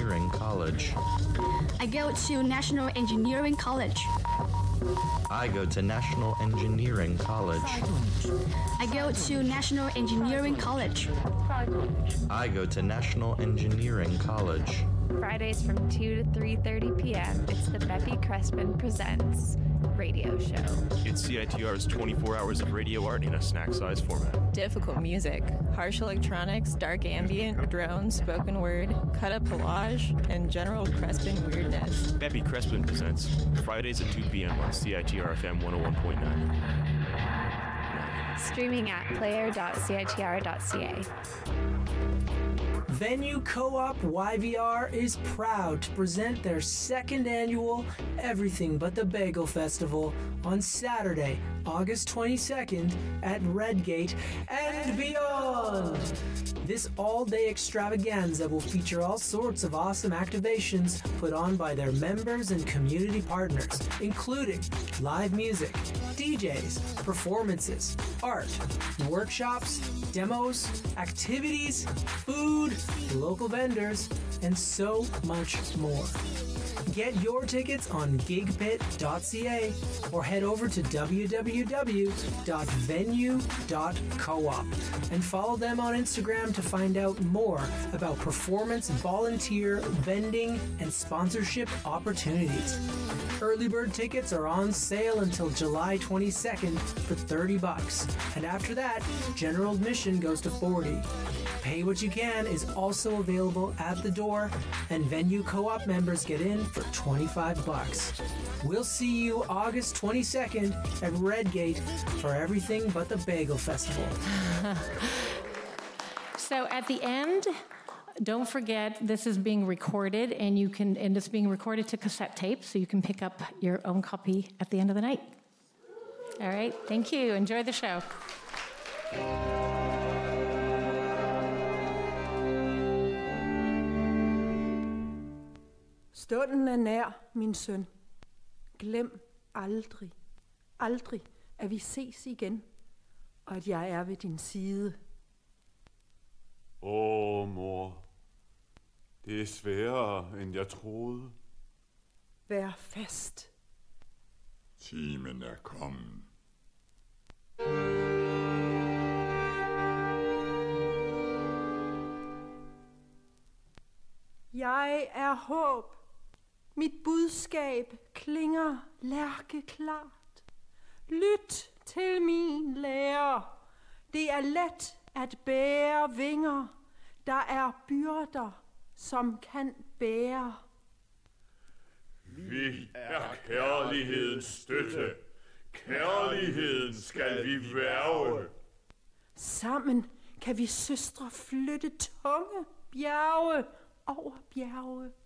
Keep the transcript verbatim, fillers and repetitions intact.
Engineering College. I go to National Engineering College. I go to National Engineering College. I go to National Engineering College. I go to National Engineering College. Fridays from two to three thirty p.m. It's the Beppy Crespin Presents radio show. It's C I T R's twenty-four hours of radio art in a snack-sized format. Difficult music, harsh electronics, dark ambient, drones, spoken word, cut-up collage, and general Crespin weirdness. Beppy Crespin Presents Fridays at two p.m. on C I T R F M one oh one point nine. Streaming at player dot c i t r dot c a. Venue Co-op Y V R is proud to present their second annual Everything But the Bagel Festival on Saturday, August twenty-second at Redgate and beyond. This all-day extravaganza will feature all sorts of awesome activations put on by their members and community partners, including live music, D Js, performances, art, workshops, demos, activities, food, local vendors, and so much more. Get your tickets on gig pit dot c a or head over to w w w dot venue dot coop and follow them on Instagram to find out more about performance, volunteer, vending, and sponsorship opportunities. Early bird tickets are on sale until July twenty-second for thirty bucks, and after that, general admission goes to forty. Pay What You Can is also available at the door, and Venue Co-op members get in for twenty-five bucks. We'll see you August twenty-second at Redgate for Everything But the Bagel Festival. So at the end, don't forget this is being recorded, and you can and it's being recorded to cassette tape, so you can pick up your own copy at the end of the night. All right, thank you. Enjoy the show. Stunden er nær, min søn. Glem aldrig, aldrig, at vi ses igen, og at jeg er ved din side. Åh, mor. Det er sværere, end jeg troede. Vær fast. Timen er kommet. Jeg er håb. Mit budskab klinger lærkeklart. Lyt til min lærer. Det er let at bære vinger. Der er byrder, som kan bære. Vi er kærlighedens støtte. Kærligheden skal vi værge. Sammen kan vi søstre flytte tunge bjerge over bjerge.